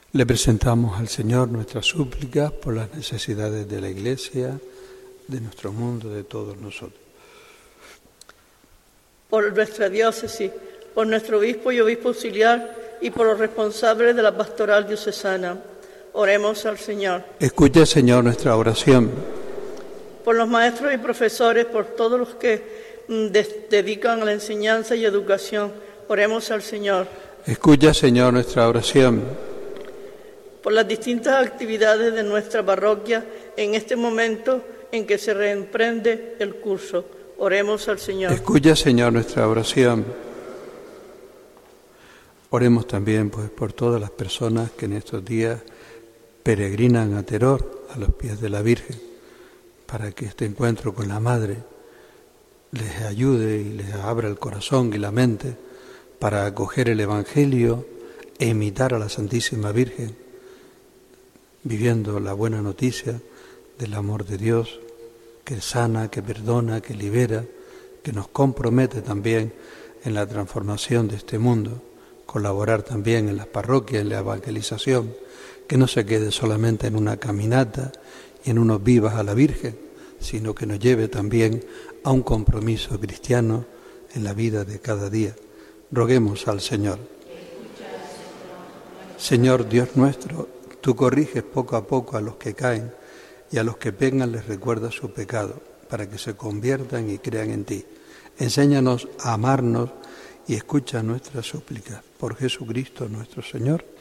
Le presentamos al Señor nuestras súplicas por las necesidades de la Iglesia, de nuestro mundo, de todos nosotros. Por nuestra diócesis, por nuestro obispo y obispo auxiliar y por los responsables de la pastoral diocesana. Oremos al Señor. Escucha, Señor, nuestra oración. Por los maestros y profesores, por todos los que dedican a la enseñanza y educación. Oremos al Señor. Escucha, Señor, nuestra oración. Por las distintas actividades de nuestra parroquia en este momento en que se reemprende el curso. Oremos al Señor. Escucha, Señor, nuestra oración. Oremos también pues, por todas las personas que en estos días peregrinan a Teror, a los pies de la Virgen, para que este encuentro con la Madre les ayude y les abra el corazón y la mente para acoger el Evangelio e imitar a la Santísima Virgen, viviendo la buena noticia del amor de Dios, que sana, que perdona, que libera, que nos compromete también en la transformación de este mundo, colaborar también en las parroquias, en la evangelización, que no se quede solamente en una caminata y en unos vivas a la Virgen, sino que nos lleve también a un compromiso cristiano en la vida de cada día. Roguemos al Señor. Señor Dios nuestro, tú corriges poco a poco a los que caen y a los que pecan les recuerdas su pecado, para que se conviertan y crean en ti. Enséñanos a amarnos y escucha nuestras súplicas. Por Jesucristo nuestro Señor.